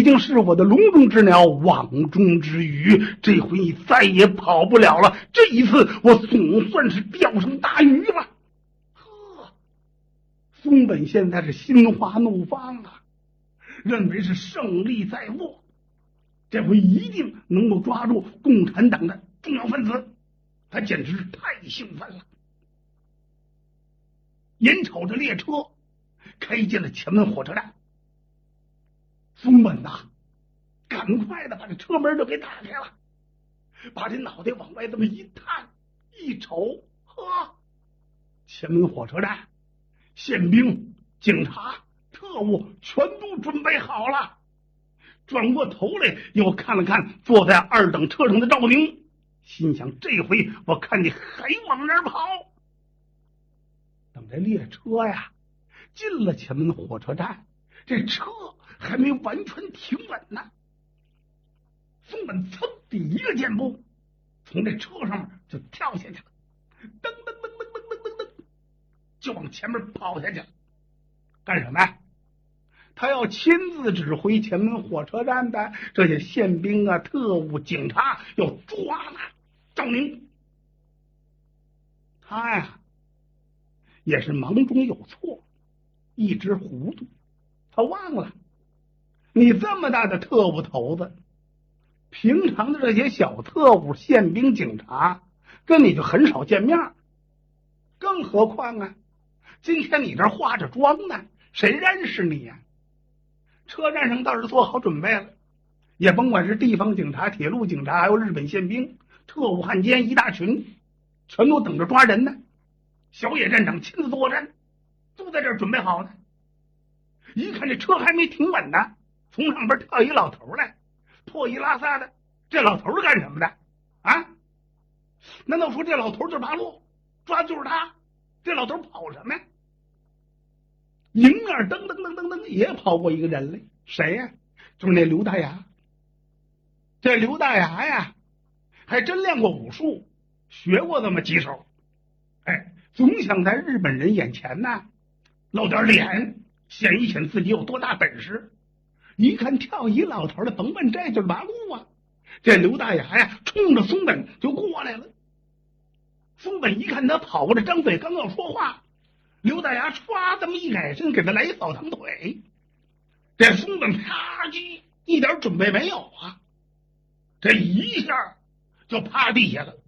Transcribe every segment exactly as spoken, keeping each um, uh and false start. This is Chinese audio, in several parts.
已经是我的笼中之鸟，网中之鱼，这回你再也跑不了了。这一次我总算是钓上大鱼了。呵，松本现在是心花怒放啊，认为是胜利在握，这回一定能够抓住共产党的重要分子，他简直是太兴奋了。眼瞅着列车开进了前门火车站，松本呐，赶快的把这车门就给打开了，把这脑袋往外这么一探，一瞅，呵，前门火车站宪兵、警察、特务全都准备好了。转过头来又看了看坐在二等车上的赵宁，心想这回我看你还往哪儿跑。等这列车呀进了前门火车站，这车还没完全停稳呢，松本噌的一个箭步从这车上面就跳下去了，噔噔噔噔噔噔噔噔，就往前面跑下去了。干什么呀？他要亲自指挥前门火车站的这些宪兵啊、特务、警察，要抓拿赵宁。他呀也是忙中有错，一直糊涂，他忘了你这么大的特务头子，平常的这些小特务、宪兵、警察跟你就很少见面，更何况啊，今天你这化着妆呢，谁认识你呀？车站上倒是做好准备了，也甭管是地方警察、铁路警察，还有日本宪兵、特务汉奸一大群，全都等着抓人呢。小野站长亲自坐镇，都在这儿准备好呢。一看这车还没停稳呢，从上边跳一老头来，破衣拉撒的。这老头是干什么的啊？难道说这老头就是八路，抓的就是他？这老头跑什么呀？迎面噔噔噔噔噔也跑过一个人来，谁呀？就是那刘大牙。这刘大牙呀还真练过武术，学过这么几手，哎，总想在日本人眼前呢露点脸，显一显自己有多大本事。一看跳一老头的，甭问，这就是八路啊。这刘大牙呀冲着松本就过来了。松本一看他跑过来，张嘴刚要说话，刘大牙唰这么一改身，给他来一扫堂腿。这松本啪叽一点准备没有啊，这一下就趴地下了。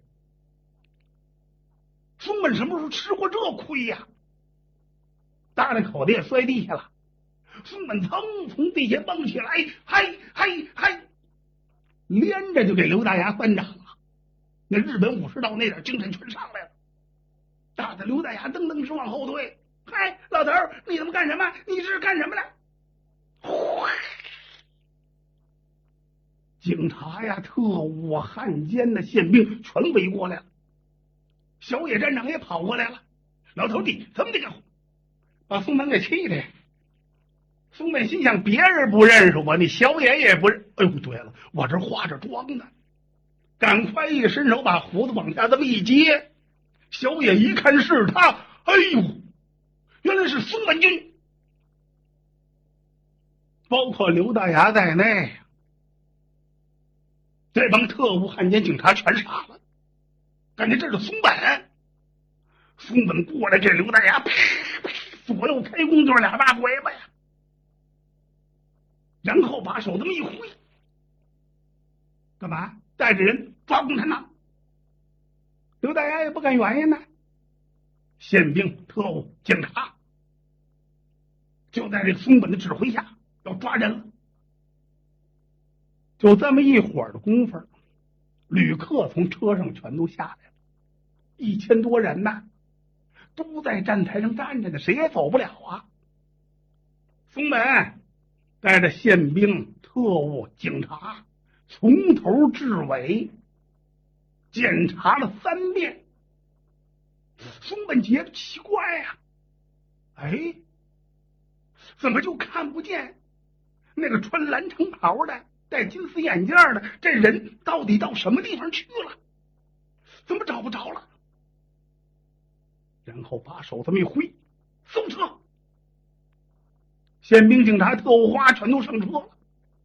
松本什么时候吃过这亏呀？大那口袋也摔地下了。松本噌从地下蹦起来，嗨嗨嗨，连着就给刘大牙三掌了。那日本武士道那点精神全上来了，打的刘大牙噔噔直往后退。嗨，老头儿，你怎么干什么？你这是干什么呢？警察呀、特务啊、汉奸的宪兵全围过来了，小野站长也跑过来了。老头你怎么这个，把松本给气的。松本心想，别人不认识我，你小野也不认。哎呦，对了，我这化着妆呢，赶快一伸手把胡子往下这么一接。小野一看是他，哎呦，原来是松本君。包括刘大牙在内，这帮特务汉奸警察全傻了，感觉这是松本。松本过来，这刘大牙啪啪左右开弓，就是俩大鬼巴呀，然后把手这么一挥，干嘛？带着人抓共产党。刘大牙也不敢原因呢，宪兵、特务、警察就在这松本的指挥下要抓人了。就这么一会儿的功夫，旅客从车上全都下来了，一千多人呢，都在站台上站着呢，谁也走不了啊。松本带着宪兵、特务、警察从头至尾检查了三遍。松本觉得奇怪呀、啊，哎，怎么就看不见那个穿蓝长袍的、戴金丝眼镜的这人到底到什么地方去了？怎么找不着了？然后把手这么一挥，搜车，宪兵、警察、特务花全都上车了。